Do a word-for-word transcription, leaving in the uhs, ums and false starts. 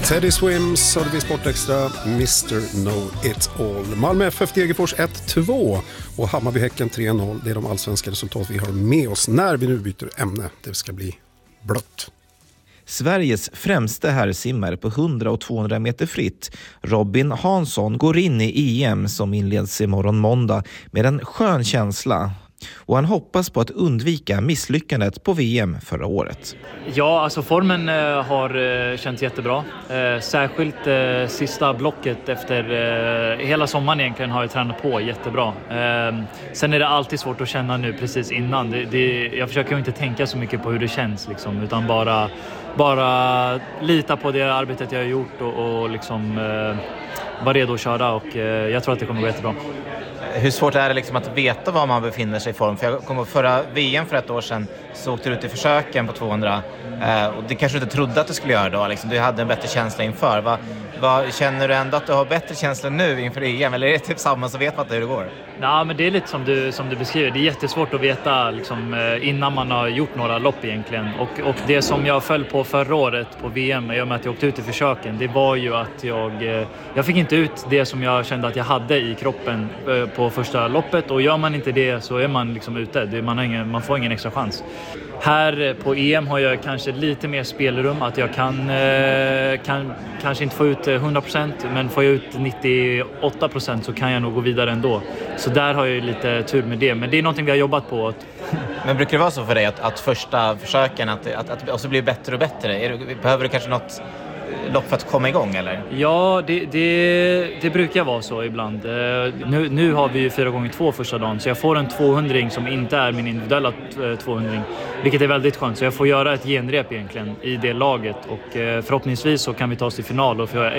Teddy Swims och det blir Sportextra, mister Know-It-All. Malmö F F Degerfors ett två och Hammarby-Häcken tre noll. Det är de allsvenska resultat vi har med oss när vi nu byter ämne. Det ska bli blött. Sveriges främste herrsimmare på hundra och tvåhundra meter fritt, Robin Hansson, går in i E M som inleds imorgon måndag med en skön känsla. Och han hoppas på att undvika misslyckandet på V M förra året. Ja, alltså formen eh, har eh, känts jättebra. Eh, särskilt eh, sista blocket efter eh, hela sommaren egentligen har jag tränat på jättebra. Eh, sen är det alltid svårt att känna nu precis innan. Det, det, jag försöker inte tänka så mycket på hur det känns liksom, utan bara, bara lita på det arbetet jag har gjort och, och liksom, eh, vara redo att köra. Och, eh, jag tror att det kommer gå jättebra. Hur svårt är det liksom att veta var man befinner sig i form? För jag kommer förra V M för ett år sedan så åkte du ut i försöken på tvåhundra eh, och det kanske du inte trodde att du skulle göra då. Liksom. Du hade en bättre känsla inför. Va, va, känner du ändå att du har bättre känsla nu inför E M? Eller är det typ samma så vet man inte hur det går? Ja, men det är lite som du, som du beskriver. Det är jättesvårt att veta liksom, innan man har gjort några lopp egentligen. Och, och det som jag föll på förra året på V M, i och med att jag åkte ut i försöken, det var ju att jag, jag fick inte ut det som jag kände att jag hade i kroppen på första loppet. Och gör man inte det så är man liksom ute. Man, har ingen, man får ingen extra chans. Här på E M har jag kanske lite mer spelrum, att jag kan, kan kanske inte få ut hundra procent, men får jag ut nittioåtta procent så kan jag nog gå vidare ändå. Så där har jag lite tur med det, men det är någonting vi har jobbat på. Men brukar det vara så för dig att, att första försöken att, att, att, och så blir det bättre och bättre? Är det, behöver du kanske något lopp för att komma igång eller? Ja, det, det, det brukar vara så ibland. Nu, nu har vi ju fyra gånger två första dagen, så jag får en tvåhundring som inte är min individuella tvåhundring, vilket är väldigt skönt. Så jag får göra ett genrep egentligen i det laget och förhoppningsvis så kan vi ta oss till final och för